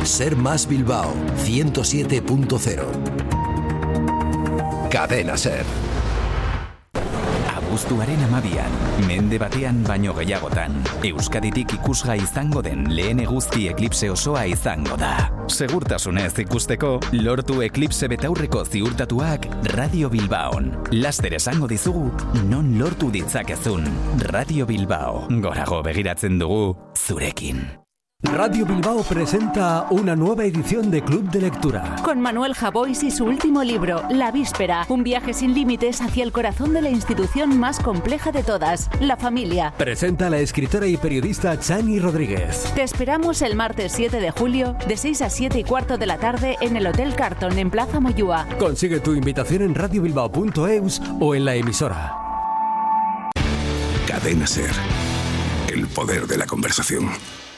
Ser Más Bilbao 107.0. Cadena Ser. Abuztuaren 12an, mende batean baino gehiagotan, Euskaditik ikusgai izango den lehen eguzki eklipse osoa izango da. Segurtasunez ikusteko, lortu eklipse betaurreko ziurtatuak Radio Bilbaon. Laster esango dizugu, non lortu ditzakezun. Radio Bilbao, gorago begiratzen dugu, zurekin. Radio Bilbao presenta una nueva edición de Club de Lectura. Con Manuel Javois y su último libro, La Víspera, un viaje sin límites hacia el corazón de la institución más compleja de todas, la familia. Presenta a la escritora y periodista Chani Rodríguez. Te esperamos el martes 7 de julio, de 6 a 7 y cuarto de la tarde, en el Hotel Carton, en Plaza Moyúa. Consigue tu invitación en radiobilbao.eus o en la emisora. Cadena Ser. El poder de la conversación.